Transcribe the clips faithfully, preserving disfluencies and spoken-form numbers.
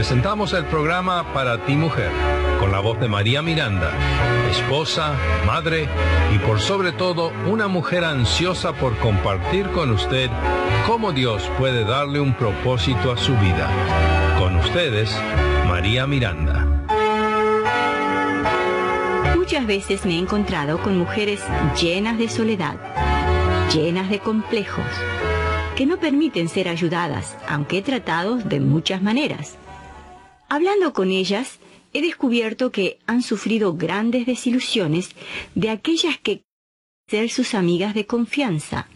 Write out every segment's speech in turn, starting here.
presentamos el programa Para ti Mujer, con la voz de María Miranda, esposa, madre y por sobre todo una mujer ansiosa por compartir con usted cómo Dios puede darle un propósito a su vida. Con ustedes, María Miranda. Muchas veces me he encontrado con mujeres llenas de soledad, llenas de complejos, que no permiten ser ayudadas, aunque he tratado de muchas maneras. Hablando con ellas, he descubierto que han sufrido grandes desilusiones de aquellas que ser sus amigas de confianza,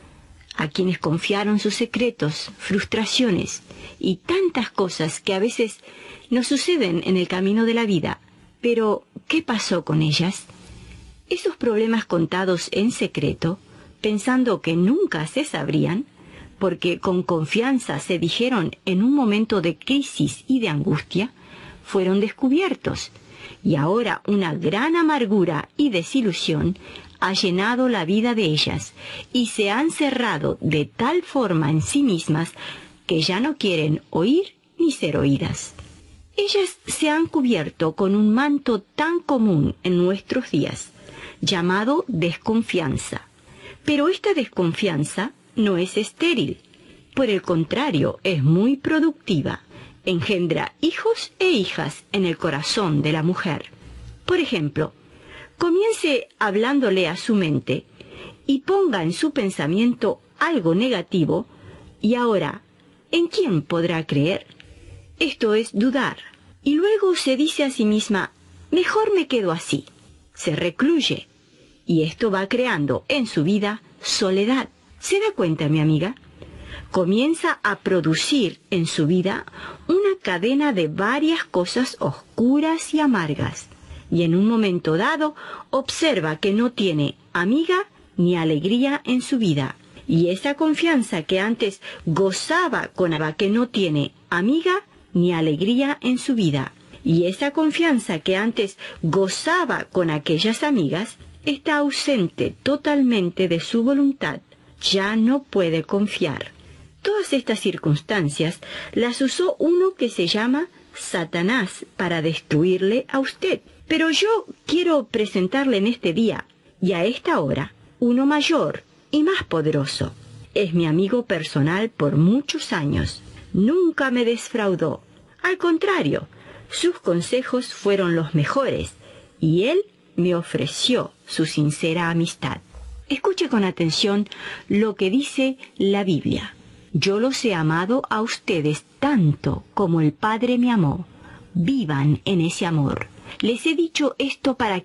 a quienes confiaron sus secretos, frustraciones y tantas cosas que a veces nos suceden en el camino de la vida. Pero, ¿qué pasó con ellas? Esos problemas contados en secreto, pensando que nunca se sabrían, porque con confianza se dijeron en un momento de crisis y de angustia, fueron descubiertos, y ahora una gran amargura y desilusión ha llenado la vida de ellas, y se han cerrado de tal forma en sí mismas que ya no quieren oír ni ser oídas. Ellas se han cubierto con un manto tan común en nuestros días, llamado desconfianza. Pero esta desconfianza no es estéril, por el contrario, es muy productiva. Engendra hijos e hijas en el corazón de la mujer. Por ejemplo, comience hablándole a su mente y ponga en su pensamiento algo negativo, y ahora, ¿en quién podrá creer? Esto es dudar. Y luego se dice a sí misma, mejor me quedo así. Se recluye. Y esto va creando en su vida soledad. ¿Se da cuenta, mi amiga? Comienza a producir en su vida una cadena de varias cosas oscuras y amargas. Y en un momento dado observa que no tiene amiga ni alegría en su vida. Y esa confianza que antes gozaba con la que no tiene amiga ni alegría en su vida. Y esa confianza que antes gozaba con aquellas amigas está ausente totalmente de su voluntad. Ya no puede confiar. Todas estas circunstancias las usó uno que se llama Satanás para destruirle a usted. Pero yo quiero presentarle en este día y a esta hora uno mayor y más poderoso. Es mi amigo personal por muchos años. Nunca me defraudó. Al contrario, sus consejos fueron los mejores y él me ofreció su sincera amistad. Escuche con atención lo que dice la Biblia. Yo los he amado a ustedes tanto como el Padre me amó. Vivan en ese amor. Les he dicho esto para